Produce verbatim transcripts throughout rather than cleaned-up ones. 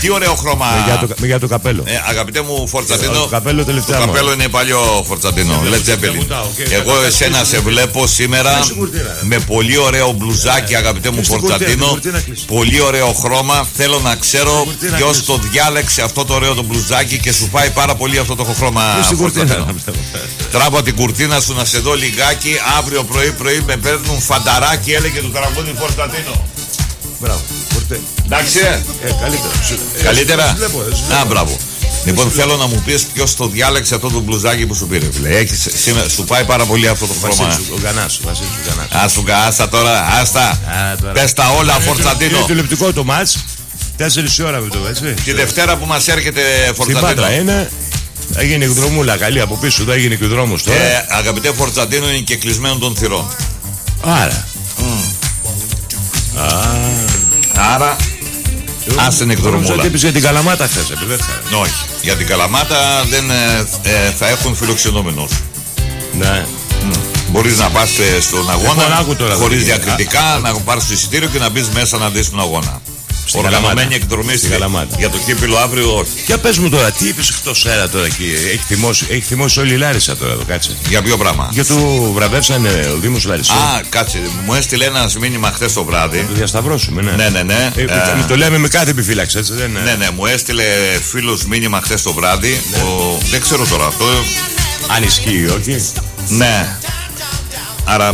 Τι ωραίο χρώμα. Με για το, για το καπέλο. Ε, αγαπητέ μου Φορτσατίνο. Το καπέλο τελευταία. Το καπέλο είναι παλιό Φορτσατίνο. Led Zeppelin. Εγώ εσένα σε βλέπω σήμερα με πολύ ωραίο μπλουζάκι, αγαπητέ μου Φορτσατίνο. Πολύ ωραίο χρώμα. Θέλω να ξέρω ποιος το διάλεξε αυτό το ωραίο το μπλουζάκι και σου πάει πάρα πολύ αυτό το χρώμα. Τράβω την κουρτίνα σου να σε δω λιγάκι. Αύριο πρωί-πρωί με παίρνουν φανταράκι, έλεγε το τραγούδι Φορτσατίνο. Μπράβο. Εντάξει, ε, καλύτερα. Ε, καλύτερα. Βλέπω, Α, μπράβο. Λοιπόν, θέλω να μου πεις ποιος το διάλεξε αυτό το μπλουζάκι που σου πήρε. Έχεις, σήμερα, σου πάει πάρα πολύ αυτό το χρώμα. Ο Γανάς, ο Βασίλης ο Γανάς. Ας σου άστα τώρα, άστα. Πες τα όλα, Φορτσατίνο. Είναι τηλεοπτικό το μάτς. Τέσσερις ώρα με το έτσι. Τη Δευτέρα που μας έρχεται Φορτσατίνο. Στην Πάτρα είναι. Έγινε εκδρομούλα καλή από πίσω, θα έγινε και ο δρόμος τώρα. Ε, αγαπητέ Φορτσατίνο, είναι και κλεισμένο των θυρών. Άρα. Mm. Α. Άρα. Ας την εκδρομούλα. Νομίζω ότι είπες για την Καλαμάτα χθες, επιδεύτηκα. Όχι, για την Καλαμάτα δεν ε, ε, θα έχουν φιλοξενούμενους. Ναι. Mm. Μπορείς να πας στον αγώνα τώρα, χωρίς διακριτικά, α, να πάρεις το εισιτήριο και να μπεις μέσα να δεις τον αγώνα. Οργανωμένη εκδρομή στην Καλαμάτα. Για το κύπελλο αύριο όχι. Για πες μου τώρα, τι είπες εκτός αέρα τώρα εκεί. Έχει θυμώσει, έχει θυμώσει όλη η Λάρισα τώρα εδώ, κάτσε. Για ποιο πράγμα? Για το βραβεύσανε ο Δήμος Λάρισα. Α, κάτσε. Μου έστειλε ένας μήνυμα χθες το βράδυ. Να το διασταυρώσουμε, ναι. Ναι, ναι, ναι. Ε, ε, ε, το λέμε με κάθε επιφύλαξη, έτσι δεν είναι. Ναι, ναι, μου έστειλε φίλος μήνυμα χθες το βράδυ. Ναι. Ο... Δεν ξέρω τώρα αυτό. Αν ισχύει, όχι. Ναι. Άρα.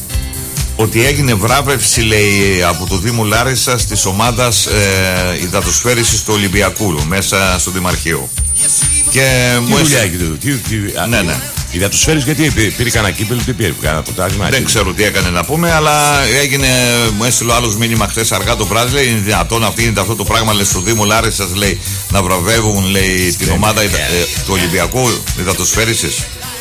Ότι έγινε βράβευση, λέει, από το Δήμο Λάρισσας της ομάδας ε, υδατοσφαίρισης του Ολυμπιακού μέσα στο Δημαρχείο. Και τι μου δουλειά έστειλε... έχει το τι, τι, ναι, ναι. Υδατοσφαίρης γιατί πήρε, πήρε κανένα κύπελλο, τι πήρε, κανένα ποτάσμα. Δεν ξέρω τι έκανε να πούμε, αλλά έγινε, μου έστειλε ο άλλος μήνυμα χθες αργά το βράδυ. Λέει, είναι δυνατόν αυτή είναι αυτό το πράγμα, λέει, στο Δήμο Λάρισσας, λέει, να βραβεύουν, λέει, την ομάδα ε, του Ολυμπιακού υδατοσφαίρισης.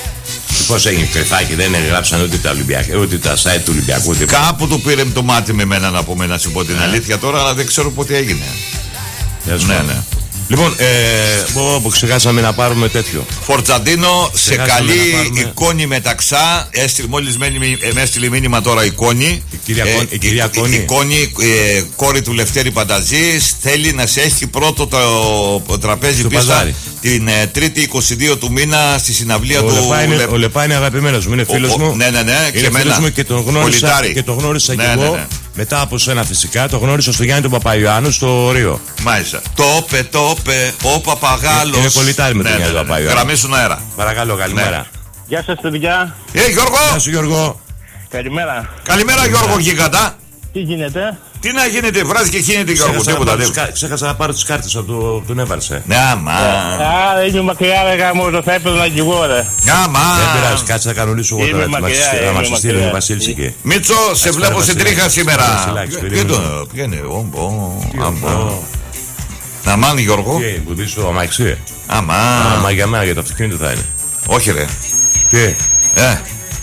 Πώς έγινε κρυφάκι, δεν έγραψαν ούτε τα, Ολυμπιακά, ούτε τα site του Ολυμπιακού. Ούτε... Κάπου το πήρε το μάτι με μένα να πούμε, να σου πω την yeah. αλήθεια τώρα, αλλά δεν ξέρω πότε έγινε. Yeah, ναι, ναι. Λοιπόν, ε, πω, ξεχάσαμε να πάρουμε τέτοιο. Φορτσαντίνο, σε καλή πάρουμε... εικόνη μεταξά. Έστειλε, μόλις με έστειλε μήνυμα τώρα εικόνη. Η κυρία, ε, η κυρία η, Κόνη. Η εικόνη, ε, κόρη του Λευτέρη Πανταζής, θέλει να σε έχει πρώτο το, το τραπέζι πίσω την ε, τρίτη είκοσι δύο του μήνα στη συναυλία ο του. Λεπά Λε... Ο Λεπά είναι αγαπημένος μου, είναι φίλος μου. Ναι, ναι, ναι. Είναι φίλος μου και τον γνώρισα, και τον γνώρισα ναι, και ναι, εγώ. ναι. Μετά από σένα φυσικά, το γνώρισα στο Γιάννη τον Παπαϊωάννου στο Ρίο. Μάλιστα. Το είπε, το είπε, ο Παπαγάλος. Είναι κολλητάρι με τον Γιάννη τον Παπαϊωάννου. Γραμμή στον αέρα. Παρακαλώ, καλημέρα. Γεια σας, παιδιά. Ε, Γιώργο. Γεια σου, Γιώργο. Καλημέρα. Καλημέρα, Γιώργο Γίγαντα. Τι γίνεται? Τι να γίνεται, βράζει και χύνεται, Γιώργο. Τίποτα δεν. Ξέχασα να πάρω τις κάρτες από τον έβαρσε. Ναι, άμα. Α, είμαι μακριά, ρε γάμο, το θα έπαιρνα κι εγώ, ρε. Άμα. Δεν πειράζει, κάτσε να κανονίσω εγώ τώρα. Να μας στείλει ο Βασίλης εκεί. Μίτσο, σε βλέπω σε τρίχα σήμερα. Τι το, πήγαινε, όμπο. Αμάν, Γιώργο. Τι, που δεις το αμάξι. Αμάν. Μα για μένα, για το αυτοκίνητο θα είναι. Όχι, ρε. Τι. Ε.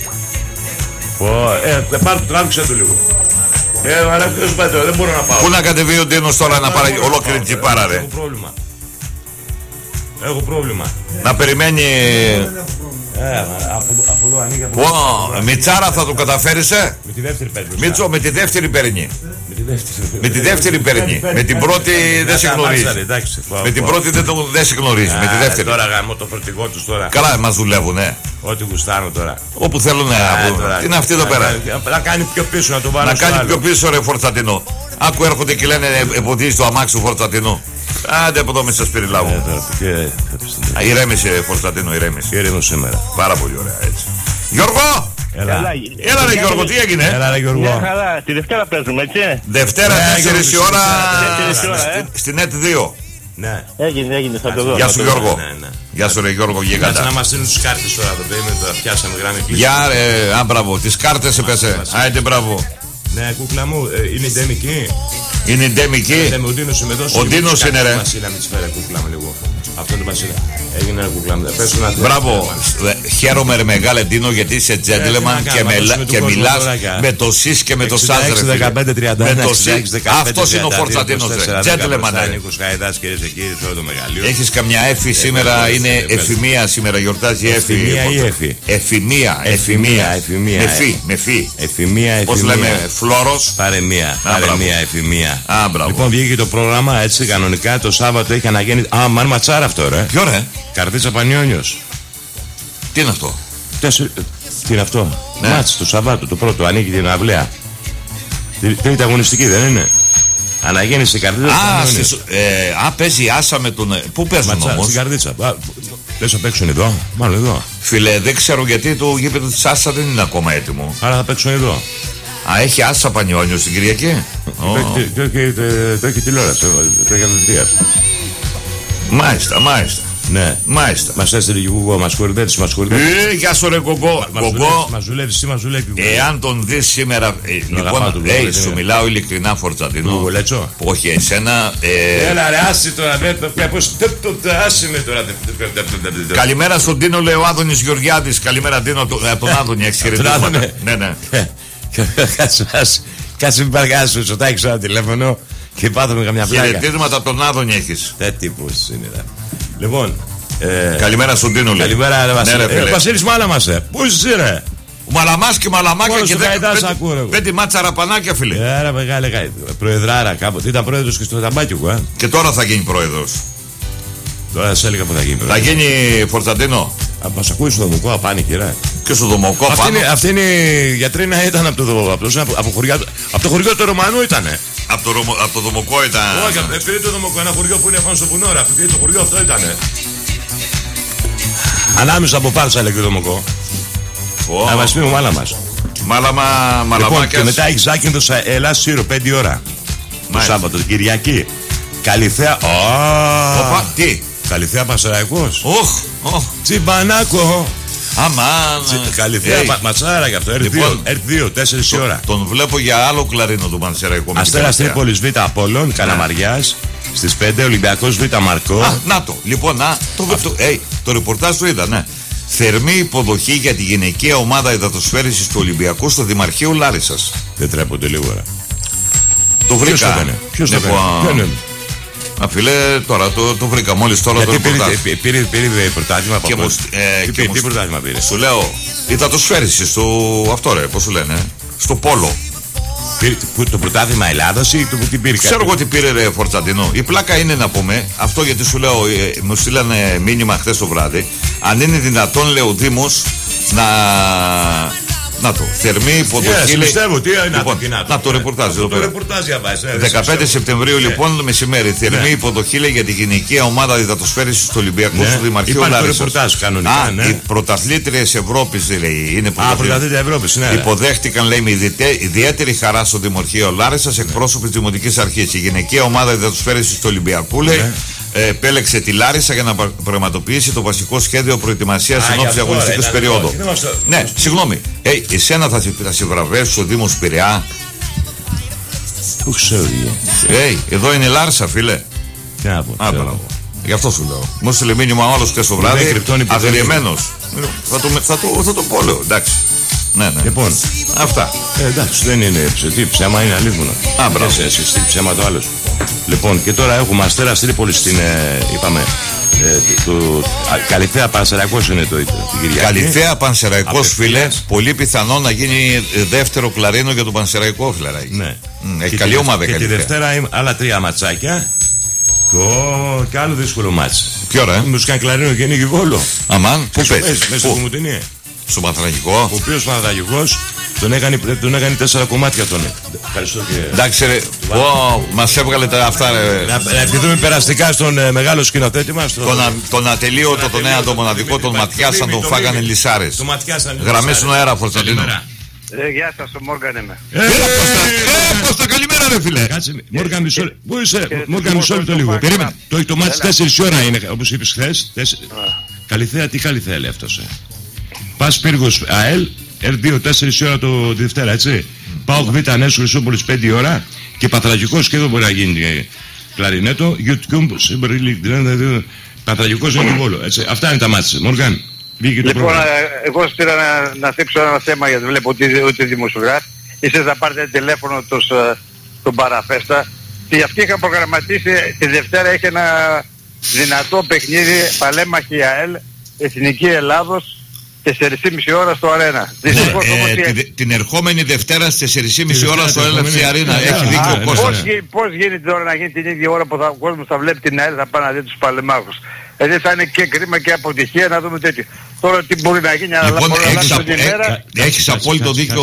Ε, πάρ' το, τράβηξε το λίγο. Ε, αλλά ποιος πάει τώρα, δεν μπορώ να πάω. Πού να κατεβεί ο Ντίνος τώρα να πάρει ολόκληρη τσιπάρα, ρε. Έχω πρόβλημα. Έχω πρόβλημα. Να περιμένει. Ε, από εδώ ανοίγει από εδώ. Μιτσάρα θα το καταφέρεις, ε. Με τη δεύτερη παίρνει. Μίτσο, με τη δεύτερη παίρνει. Με τη δεύτερη παίρνει. Με την πρώτη δεν σε γνωρίζει. Με την πρώτη δεν σε γνωρίζει. Με τη δεύτερη. Τώρα γαμώ το φορτηγό τους τώρα. Καλά, μας δουλεύουν, ε. Ό,τι γουστάρω τώρα. Όπου θέλουν να βγουν. Τι είναι αυτή εδώ πέρα. Να κάνει πιο πίσω, να το βάλω. Να κάνει πιο πίσω, ρε Φορτσατίνο. Άκου έρχονται και λένε εμποδίζει το αμάξι του Φορτσατίνου. Άντε από εδώ μη σας περιλάβω. Ηρέμησε, Φορτσατίνο, ηρέμησε. Ήρεμο σήμερα. Πάρα πολύ ωραία, έτσι. Γιώργο! Έλα, έλα ρε Γιώργο, τι έγινε? Έλα ρε Γιώργο. Μια χαρά, τη Δευτέρα παίζουμε, έτσι. Δευτέρα, τέσσερις η ώρα στην ΕΤ δύο. Ναι. Έγινε, έγινε, θα το δω. Γεια σου Γιώργο. Γεια σου ρε Γιώργο Γίγαντα. Κάτσε να μας στείλουν τις κάρτες τώρα, το παιδί τώρα πιάσαμε γράμμη κλείσει. Γεια ρε, α μπράβο, τις κάρτες έπεσε. Άιντε μπράβο. Ναι, κούκλα μου, είναι εντεμική. Είναι εντεμική. Ο Ντίνος είμαι εδώ. Ο Ντίνος είναι ρε. Βασίλα, μην της φέρε κούκλα μου λίγο. Αυτό είναι Βασίλα. Έγινε ένα κούκλα μου. Μπράβο. Χαίρομαι ρε μεγάλε Ντίνο γιατί είσαι gentleman και μιλάς με το σεις και με το σας ρε φίλε. Με το σεις. Αυτός είναι ο Φορτσατίνος ρε. Gentleman ρε. Έχεις καμιά έφη σήμερα, είναι εφημεία σήμερα, γιορτάζει έφη. Εφημεία ή έφη. Εφημεία. Εφημεία. Με φι. Εφημεία. Πώς λέμε Φλόρος. Πάρε μία, πάρε μία εφημεία. Α, μπράβο. Λοιπόν, βγήκε το πρόγραμμα έτσι κανονικά το Σάββατο έχει αναγέννη. Α, μαν ματσάρα αυτό, ρε. Ποιο ρε? Καρδίτσα Πανιόνιος. Τι είναι αυτό? Τέσσερι... Τι είναι αυτό? Ναι. Μάτς το Σαββάτο, το πρώτο, ανοίγει την αυλαία. Τρίτη αγωνιστική δεν είναι? Αναγέννηση Καρδίτσα Πανιόνιος. Ε, α, παίζει άσα με τον. Πού παίζουν Ματσάρα, όμως? στην Καρδίτσα. Λες να παίξουν εδώ, μάλλον εδώ. Φίλε, δεν ξέρω γιατί το γήπεδο της Άσα δεν είναι ακόμα έτοιμο. Άρα θα παίξουν εδώ. Α, έχει Άσα Πανιόνιος στην Κυριακή. Το έχει τηλεόραση, το έχει απευθείας. Μάλιστα, μάλιστα. Ναι. Μάλιστα. Μας έστειλε και ο Γκογκό, μας κορυδεύεις, μας κορυδεύεις. Ε, γεια σου ρε Γκογκό. Γκογκό. Μας δουλεύεις, τι μας δουλεύει. Εάν τον δεις σήμερα. Ε, λοιπόν, ε, σου μιλάω ειλικρινά, Φορτσαντίνο. Γκογκολέτσο. Όχι, εσένα. Ε... Έλα ρε, άσε τώρα, πώς το άσε με τώρα. Καλημέρα στον Τίνο, λέει ο Άδωνης Γεωργιάδης. Καλημέρα, Τίνο, τον Άδωνη, έχεις χαιρετίσματα. Ναι, ναι. Κάτσε μην παρκάσεις, σου τάξεις ένα τηλέφωνο και πάθουμε καμιά πλάκα. Χαιρετίσματα από τον Άδωνη έχεις. Δεν τύπους είναι. Λοιπόν. Ε, καλημέρα στον Τίνο, λέει. Καλημέρα, ρε Βασίλη. Ναι, ε, Βασίλης Μάλαμας, ε. Πού είσαι, ρε? Ο Μαλαμάς και Μαλαμάκια Μόνος και σου καητάς ακούω, ρε. πέντε μάτσα ραπανάκια, φίλε. Άρα, μεγάλη προεδράρα κάποτε. Ήταν πρόεδρος και στο Ταμπάκιουκο, ε. Και τώρα θα γίνει πρόεδρος. Τώρα σε έλεγα που θα γίνει πρόεδρος. Θα γίνει Φορτσαντίνο. Α, μας ακούει στο Δομοκό, απάνηκε, ρε. Και στο Δομοκό, Αυτή πάνω. είναι, αυτή είναι η γιατρίνα, ήταν από το, από, το, από, χωριά, από το χωριό του Ρωμανού ήτανε. Από το, από το Δομοκό ήταν. Όχι, επειδή το Δομοκό, ένα χωριό που είναι πάνω στο βουνό, ρε. Επειδή το χωριό αυτό ήτανε. Ανάμεσα από Πάρσα λέγει το Δομοκό. Oh. Να μας πει ο Μάλαμας. Μάλαμα, Μαλαμάκιας. Λοιπόν, και μετά έχει Ζάκυνθο Ελλάς Σύρο πέντε ώρα. Το Σάββατο, την Κυριακή. Καλυθέα. Οπα, τι. Καλυθέα Πασαραϊκός. Οχ, οχ. Τσιμπανάκο. Αμάν. Καλυθέα μα, ματσάρα γι' αυτό. Έρθει Λοιπόν, δύο, τέσσερις η ώρα. Τον βλέπω για άλλο κλαρίνο του Πανσεραϊκού. Αστέρας Τρίπολης Β' Απόλλων, Καλαμαριάς. Στις πέντε Ολυμπιακός Β' Μαρκό. Α, να το. Λοιπόν, να, το, το, hey, το ρεπορτάζ το είδα, ναι. Θερμή υποδοχή για τη γυναικεία ομάδα υδατοσφαίρισης του Ολυμπιακού στο Δημαρχείο Λάρισσας. Δεν τρέπονται λίγο, ρε. Το βρήκα. Ποιος το έκανε? Α, φίλε, τώρα το, το βρήκα μόλις τώρα. Γιατί το ρεπορτάζ. πήρε, πήρε, πήρε, πήρε πρωτάθλημα από αυτό. Ε, τι, τι πρωτάθλημα πήρε? Σου λέω, υδατοσφαίρισης στο αυτό ρε, πώς σου λένε, στο πόλο. Πήρε, το πρωτάθλημα Ελλάδος ή το που την πήρε? Ξέρω εγώ τι πήρε ρε Φορτσαντινό. Η πλάκα είναι να πούμε, αυτό γιατί σου λέω, ε, μου στείλανε μήνυμα χθες το βράδυ, αν είναι δυνατόν, λέει ο Δήμος, να... Να το, θερμή υποδοχή. Yeah, πιστεύω, τι είναι λοιπόν, να, να, να το ρεπορτάζ εδώ πέρα. Ε, δεκαπέντε Σεπτεμβρίου yeah. λοιπόν μεσημέρι. Θερμή yeah. υποδοχή λέει για τη γυναικεία ομάδα υδατοσφαίρισης του Ολυμπιακού yeah. στο Δημαρχείο Λάρισσας. Α, ναι. Οι πρωταθλήτριες Ευρώπης λέει. Είναι πρωταθλήτριες Ευρώπης, ναι. Υποδέχτηκαν λέει με ιδιαίτερη χαρά στο Δημαρχείο Λάρισσας εκπρόσωποι της Δημοτικής Αρχής. Η γυναικεία ομάδα υδατοσφαίρισης του Ολυμπιακού λέει. Επέλεξε τη Λάρισα για να πραγματοποιήσει το βασικό σχέδιο προετοιμασίας ενόψει της αγωνιστικής περίοδου. Ναι, συγγνώμη. Ε, εσένα θα, θα συμβραβεύσει ο Δήμος Πειραιά. Πού ξέρω, ε, εδώ είναι η Λάρισα, φίλε. Τι να πω. Α, μπράβο. Γι' αυτό σου λέω. Μου στείλε μήνυμα ο άλλος χθες το βράδυ. Αγριεμένος. Θα το, θα, το, θα το πω, λέω. Εντάξει. Ναι, ναι. Λοιπόν, αυτά. Ε, εντάξει, δεν είναι ψετή, ψέμα είναι αλήθινο. Α, μπράβο. Εσύ, εσύ, ψέμα το άλλο. Λοιπόν, και τώρα έχουμε Αστέρας Τρίπολης στην, ε, είπαμε, ε, το, Καλυθέα Πανσεραϊκός είναι το, το Κυριακή. Καλυθέα Πανσεραϊκός, φίλε, πολύ πιθανό να γίνει δεύτερο κλαρίνο για τον Πανσεραϊκό, φιλαράκι. Ναι. Mm, έχει καλή ομάδα και, και τη Δευτέρα άλλα τρία ματσάκια. Και, ο, και άλλο δύσκολο μάτς. Ποιο ρε? Μου κάνει κλαρίνο και νίκη Βόλο. Αμάν, πού παίζει? Μέσα στο Κουμουτινί. Στο Παναθηναϊκό. Ο οποίος Παναθηναϊκός τον έκανε, τον έκανε τέσσερα κομμάτια τον. Ευχαριστώ και... Εντάξει ρε, oh, μας έβγαλε τα αυτά ρε. Να, να ευχηθούμε περαστικά στον ε, μεγάλο σκηνοθέτη μας. Το... Τον, τον ατελείωτο, τον ένα, τον μοναδικό, τον ματιάσαν, τον φάγανε λυσάρες. Τον ματιάσαν. Γραμμές στον αέρα, Φορτσαντίνο. Ε, γεια σας, ο Μόργαν είμαι. Ε, Κώστα, καλημέρα ρε φίλε. Κάτσε, Μόργαν μισό, πού είσαι, Μόργαν μισό λεπτό λίγο. Περίμενε, το μάτς τέσσερις η ώρα είναι, όπως είπες χθες. Καλυθέα, τι Καλυθέα λέει αυτός. Πας Πύργος ΑΕΛ, Ερ δύο τέσσερις η ώρα το τη Δευτέρα, έτσι. Πάω Β' Νέος Χρυσόπολης πέντε η ώρα και Πατραγικός και εδώ μπορεί να γίνει κλαρινέτο. YouTube, Super League, Πατραγικός είναι το Βόλο, έτσι. Αυτά είναι τα μάτια, Μόργαν. Λοιπόν, εγώ στείλα να, να θίξω ένα θέμα γιατί βλέπω ότι ούτε δημοσιογράφη. Εσείς να πάρετε τηλέφωνο τους, τον Παραφέστα. Και αυτοί είχαν προγραμματίσει τη Δευτέρα, έχει ένα δυνατό παιχνίδι, Παλέμαχη ΑΕΛ, Εθνική Ελλάδος, τέσσερις και μισή ώρα στο Αρένα. Δυστυχώς ναι, όμως... Ε, τη, την ερχόμενη Δευτέρα στις τέσσερις και μισή ώρα στο Έλεψη Αρίνα. Έχει δίκιο ο Κώστας. Πώς, γι, πώς γίνεται τώρα να γίνει την ίδια ώρα που θα, ο κόσμος θα βλέπει την ΑΕΛ, θα πάει να δει τους παλεμάχους. Δηλαδή θα είναι και κρίμα και αποτυχία να δούμε τέτοιο. Τώρα τι μπορεί να γίνει, αλλά λοιπόν, μπορεί να έχεις, αλλάξει την ημέρα. Έχεις απόλυτο δίκιο,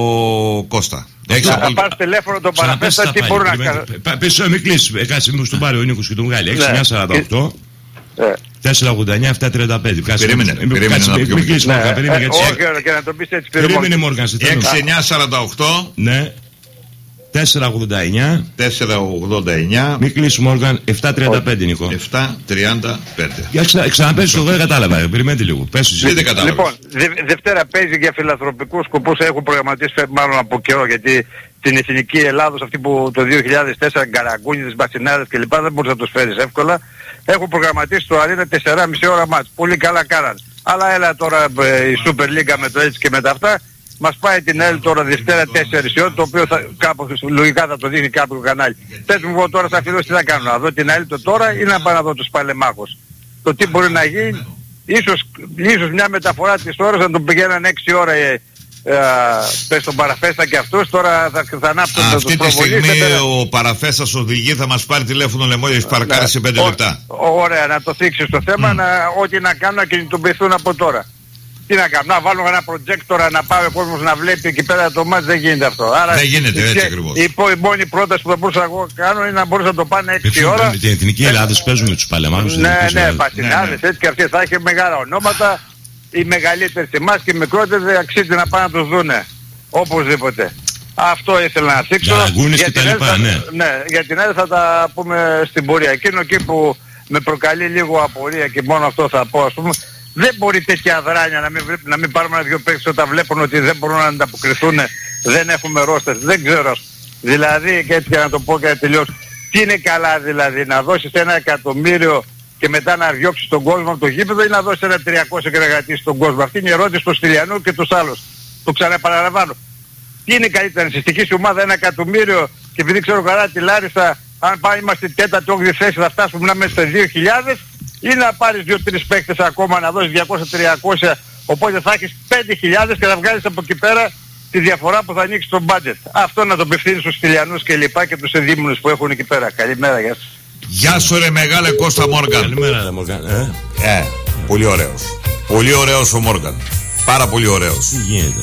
Κώστα. Να πάρεις τηλέφωνο τον παραπέστα, τι μπορεί να κάνει. Πες, μην κλείσεις, κάτσε μου στον πάρει ο Νίκος και τον βγάλει. έξι εννιά σαράντα οκτώ τέσσερα ογδόντα εννιά επτά τριάντα πέντε. Περίμενε, περίμενε να μην κλείσεις Μόργαν, περίμενε. Όχι, και να το πεις έτσι. Περίμενε Μόργαν, σε θέλω. έξι εννιά σαράντα οκτώ Ναι. τέσσερα ογδόντα εννιά τέσσερα ογδόντα εννιά Μην κλείσεις Μόργαν, επτά τριάντα πέντε Νίκο. επτά τριάντα πέντε. Για ξαναπέσεις το δεν κατάλαβα, περιμένετε λίγο. Δεν κατάλαβα. Λοιπόν, δε, Δευτέρα παίζει για φιλανθρωπικούς σκοπούς, έχουν προγραμματίσει μάλλον από καιρό, γιατί την εθνική Ελλάδος αυτή που το δύο χιλιάδες τέσσερα γκαραγκούνιδες, μπατσινάδες κλπ. Δεν μπορείς να τους φέρεις εύκολα. Έχουν προγραμματίσει το Αρίνα τέσσερις και μισή ώρα μάτς. Πολύ καλά κάναν. Αλλά έλα τώρα ε, η Super League με το έτσι και με τα αυτά. Μας πάει την ΑΕΛ τώρα Δευτέρα τέσσερις ώρα, το οποίο θα, κάπως λογικά θα το δείχνει κάποιο κανάλι. Πες μου εγώ τώρα στα φιλός τι θα κάνω, να δω την ΑΕΛ το τώρα ή να πάω να δω τους παλεμάχους. Το τι μπορεί να γίνει, ίσως, ίσως μια μεταφορά της ώρας να τον πηγαίναν έξι ώρα ε, ε, πες τον παραφέστα και αυτούς, τώρα θα, θα ανάψουν τους αυτή τη στιγμή ο παραφέστας οδηγεί, θα μας πάρει τηλέφωνο λεμόνι, έχει παρκάρει σε πέντε λεπτά. Ωραία, να το θίξεις το θέμα, mm. να, ό,τι να κάνουν να κινητοποιηθούν από τώρα. Τι να κάνουμε, να βάλουμε ένα προτζέκτορα να πάει ο κόσμος να βλέπει εκεί πέρα το μάτς, δεν γίνεται αυτό. Άρα, δεν γίνεται έτσι ακριβώς. Η, η μόνη πρόταση που θα μπορούσα να κάνω είναι να μπορούσα να το πάνε έξι ώρα. Με την Εθνική Ελλάδος παίζουν με τους παλεμάχους. Ναι, ναι, πασινάδες, έτσι και αυτοί θα έχει μεγάλα ονόματα. Οι μεγαλύτεροι σε εμάς και οι μικρότεροι αξίζει να πάνε να τους δούνε. Οπωσδήποτε. Αυτό ήθελα να θίξω. Για την ΑΕΛ θα, ναι. ναι, για την ΑΕΛ θα τα πούμε στην πορεία. Εκείνο εκεί που με προκαλεί λίγο απορία και μόνο αυτό θα πω, ας πούμε, δεν μπορεί τέτοια δράνια να μην, να μην πάρουμε ένα δυο παίκτες όταν βλέπουν ότι δεν μπορούν να ανταποκριθούν, δεν έχουμε ρόστερ, δεν ξέρω. Δηλαδή, και έτσι για να το πω και να τελειώσω, τι είναι καλά δηλαδή, να δώσεις ένα εκατομμύριο και μετά να διώξεις τον κόσμο από το γήπεδο ή να δώσεις ένα τριακόσια και να κρατήσεις τον κόσμο. Αυτή είναι η ερώτηση του Στυλιανού και τους άλλους. Το ξαναπαραλαμβάνω. Τι είναι καλύτερα, να συστοιχήσει ομάδα ένα εκατομμύριο και επειδή ξέρω καλά τη Λάρισα, αν πάμε είμαστε τέταρτη όγδοη θέση θα φτάσουμε να είμαστε στα δύο χιλιάδες, ή να πάρεις δύο τρεις παίκτες ακόμα να δώσεις διακόσια τριακόσια, οπότε θα έχεις πέντε χιλιάδες και θα βγάλεις από εκεί πέρα τη διαφορά που θα ανοίξει το budget. Αυτό να το απευθύνεις στους Στυλιανούς και λοιπά και τους ενδείμονες που έχουν εκεί πέρα. Καλημέρα, γεια σας. Γεια σου ρε μεγάλε Κώστα Μόργαν. Καλημέρα ρε Μόργαν. Ε? ε, πολύ ωραίος. Πολύ ωραίος ο Μόργαν. Πάρα πολύ ωραίος. Τι γίνεται.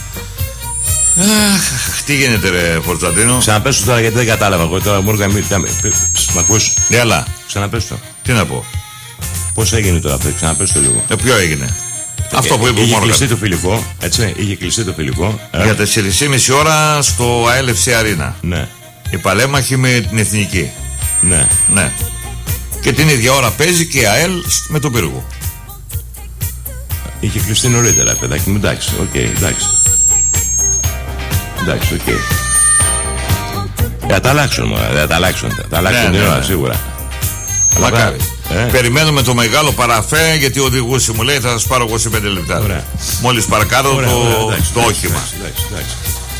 Αχ, τι γίνεται ρε Φορτζαντίνο. Ξαναπέσω τώρα γιατί δεν κατάλαβα. Εγώ τώρα Μόργαν μ' ακούς. Ναι, αλλά. Ξαναπέσω. Τι να πω. Πώς έγινε τώρα αυτό, ξαναπέσω λίγο. Ε, ποιο έγινε. Ε, αυτό που είπε ο Μόργαν. Είχε κλειστεί το φιλικό, έτσι, είχε κλειστεί το φιλικό. Ε. Για τέσσερις και μισή ώρα στο Έλεψη Αρίνα. Ναι. Η παλέμαχη με την Εθνική. Ναι. Ναι. Και την ίδια ώρα παίζει και η ΑΕΛ με τον Πύργο. Είχε κλειστεί νωρίτερα, παιδάκι μου, εντάξει, οκ, okay, εντάξει. Εντάξει, οκ. Okay. Θα τα αλλάξουν, θα τα αλλάξουν, θα τα αλλάξουν την ώρα, σίγουρα. Μακάρι. Ε? Περιμένουμε το μεγάλο παραφέ γιατί ο οδηγούς μου λέει θα σας πάρω εγώ σε πέντε λεπτά. Ωραία. Μόλις παρκάρω το, το όχημα. Εντάξει, εντάξει.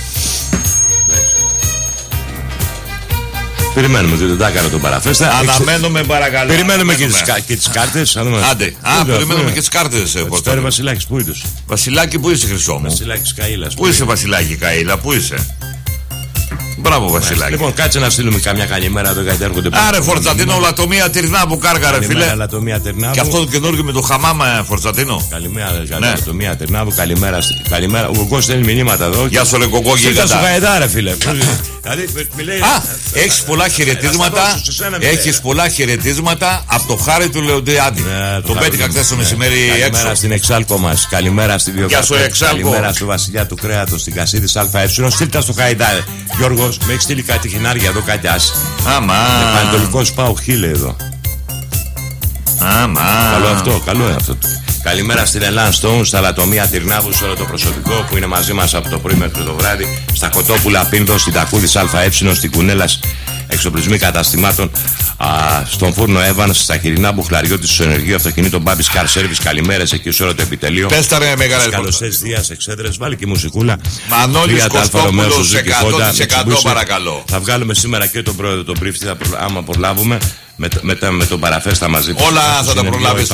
Περιμένουμε ότι δεν τα έκανε τον παραφέστα. Αναμένουμε παρακαλώ. Περιμένουμε και τις, και τις κάρτες. Άντε. Α, περιμένουμε και τις κάρτες. Φέρε Βασιλάκης, πού είσαι. Βασιλάκη, πού είσαι Χρυσό μου. Βασιλάκης Καΐλας. Πού είσαι Βασιλάκη Καΐλα, πού είσαι. Μπράβο Βασιλάκη. Λοιπόν, κάτσε να στείλουμε καμιά καλημέρα εδώ γιατί έρχονται. Άρε Φορτζαντίνο, Λατομία Τυρνάμπου κάργα ρε φίλε. Λατομία Τυρνάμπου. Και αυτό το καινούργιο με το χαμάμα Φορτζαντίνο. Καλημέρα, Λατομία Τυρνάμπου, καλημέρα. Καλημέρα. Ο Κοκκό στέλνει μηνύματα εδώ. Γεια σου ρε Κοκκό και γεια σου ρε φίλε. Α, έχεις πολλά χαιρετίσματα. Έχεις πολλά χαιρετίσματα από το χάρη του Λεοντιάδη. Τον πέτυχα χθες το μεσημέρι έξω. Καλημέρα στην Εξάλκο μας. Καλημέρα στη Βιοκρατία. Καλημέρα στο Βασιλιά του Κρέατος στην Κασίδης ΑΕ. Στείλτε στο Χαϊντάρε. Γιώργος, με έχει στείλει κάτι χινάρια εδώ, κάτι άσy. Άμα. Πανετολικός πάω χίλε εδώ. Άμα. Καλό αυτό, καλό είναι αυτό. Καλημέρα στην Ελάν Στόουν, στα Λατομία Τυρνάβου, σε όλο το προσωπικό που είναι μαζί μας από το πρωί μέχρι το βράδυ. Στα Κοτόπουλα Πίνδο, στην Τακούδης ΑΕ, στην Κουνέλας εξοπλισμοί καταστημάτων, α, στον φούρνο Evans, στα Χοιρινά Μπουχλαριώτη, στο ενεργείο αυτοκινήτων Μπάμπης Car Service. Καλημέρες εκεί σε όλο το επιτελείο. Πες τα ρε μεγάλα καλωσές Δίας Εξέδρες, βάλει και μουσικούλα. Μανώλης Κωστόπουλος εκατό τοις εκατό παρακαλώ. Θα βγάλουμε σήμερα και τον πρόεδρο τον πρίφτη, άμα προλάβουμε, με, με, με τον παραφέστα μαζί. Όλα θα τα προλάβεις.